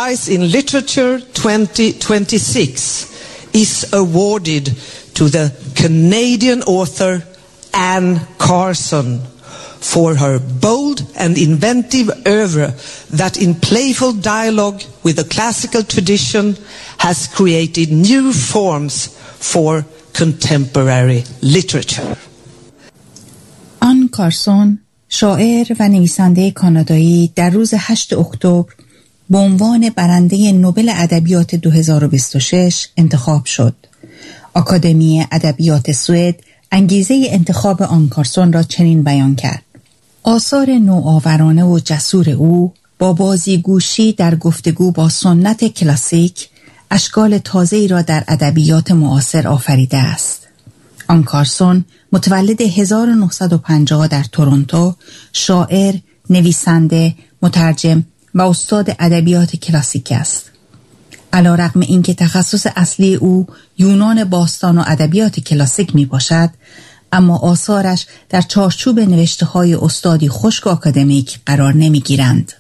Prize in Literature 2026 is awarded to the Canadian author Anne Carson for her bold and inventive oeuvre that in playful dialogue with the classical tradition has created new forms for contemporary literature. آن کارسون، شاعر و نویسنده کانادایی، در روز 8 اکتبر به عنوان برنده نوبل ادبیات 2026 انتخاب شد. آکادمی ادبیات سوئد انگیزه انتخاب آن کارسون را چنین بیان کرد: آثار نوآورانه و جسور او با بازیگوشی در گفتگو با سنت کلاسیک اشکال تازه‌ای را در ادبیات معاصر آفریده است. آن کارسون متولد 1950 در تورنتو، شاعر، نویسنده، مترجم و استاد ادبیات کلاسیک است. علی‌رغم اینکه تخصص اصلی او یونان باستان و ادبیات کلاسیک می باشد، اما آثارش در چارچوب نوشته‌های استادی خشک و آکادمیک قرار نمی‌گیرند.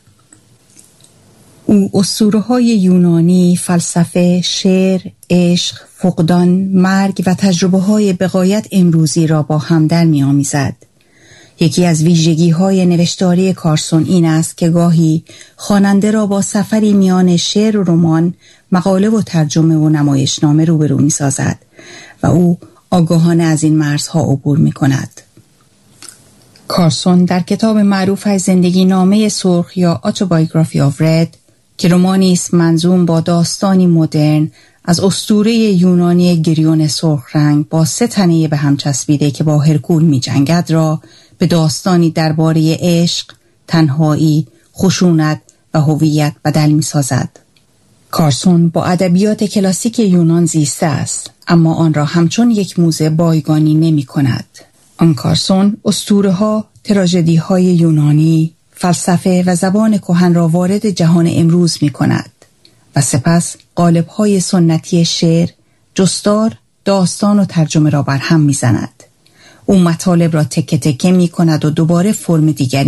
او اسطوره‌های یونانی، فلسفه، شعر، عشق، فقدان، مرگ و تجربه‌های بغایت امروزی را با هم در می‌آمیزد. یکی از ویژگی‌های نوشتاری کارسون این است که گاهی خواننده را با سفری میان شعر و رمان، مقاله و ترجمه و نمایشنامه روبرو می‌سازد و او آگاهانه از این مرزها عبور می‌کند. کارسون در کتاب معروف زندگی نامه سرخ یا Autobiography of Red که رمانی است منظوم با داستانی مدرن از اسطوره یونانی گریون سرخ رنگ با 3 تنه به هم چسبیده که با هرکول می‌جنگد را به داستانی درباره عشق، تنهایی، خشونت و هویت بدل می‌سازد. کارسون با ادبیات کلاسیک یونان زیسته است، اما آن را همچون یک موزه بایگانی نمی‌کند. آن کارسون اسطوره‌ها، تراژدی‌های یونانی، فلسفه و زبان کهن را وارد جهان امروز می‌کند و سپس قالب‌های سنتی شعر، جستار، داستان و ترجمه را بر هم می‌زند. او مطالب را تکه تکه می‌کند و دوباره فرم دیگری